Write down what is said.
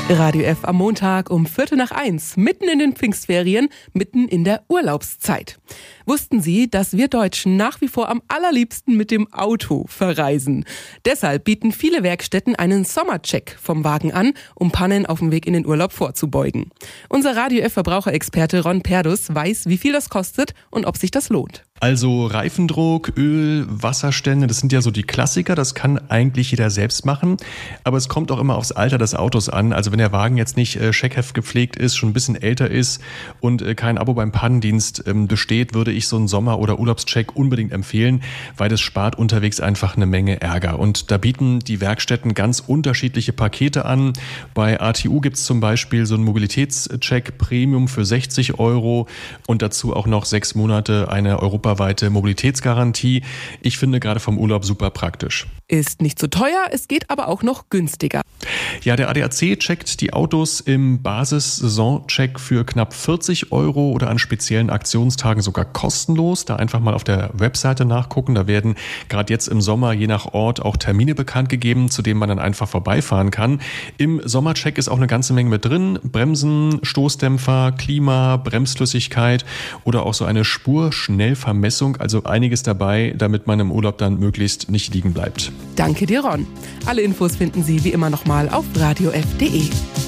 Radio F am Montag um 1:45, mitten in den Pfingstferien, mitten in der Urlaubszeit. Wussten Sie, dass wir Deutschen nach wie vor am allerliebsten mit dem Auto verreisen? Deshalb bieten viele Werkstätten einen Sommercheck vom Wagen an, um Pannen auf dem Weg in den Urlaub vorzubeugen. Unser Radio F Verbraucherexperte Ron Perdus weiß, wie viel das kostet und ob sich das lohnt. Also Reifendruck, Öl, Wasserstände, das sind ja so die Klassiker, das kann eigentlich jeder selbst machen, aber es kommt auch immer aufs Alter des Autos an. Also wenn der Wagen jetzt nicht Scheckheft gepflegt ist, schon ein bisschen älter ist und kein Abo beim Pannendienst besteht, würde ich so einen Sommer- oder Urlaubscheck unbedingt empfehlen, weil das spart unterwegs einfach eine Menge Ärger. Und da bieten die Werkstätten ganz unterschiedliche Pakete an. Bei ATU gibt es zum Beispiel so einen Mobilitätscheck Premium für 60 € und dazu auch noch 6 Monate eine europaweite Mobilitätsgarantie. Ich finde gerade vom Urlaub super praktisch. Ist nicht so teuer, es geht aber auch noch günstiger. Ja, der ADAC checkt die Autos im Basis-Saison-Check für knapp 40 € oder an speziellen Aktionstagen sogar kostenlos. Da einfach mal auf der Webseite nachgucken. Da werden gerade jetzt im Sommer je nach Ort auch Termine bekannt gegeben, zu denen man dann einfach vorbeifahren kann. Im Sommercheck ist auch eine ganze Menge mit drin. Bremsen, Stoßdämpfer, Klima, Bremsflüssigkeit oder auch so eine Spurschnellvermessung. Also einiges dabei, damit man im Urlaub dann möglichst nicht liegen bleibt. Danke dir, Ron. Alle Infos finden Sie wie immer nochmal auf radiof.de.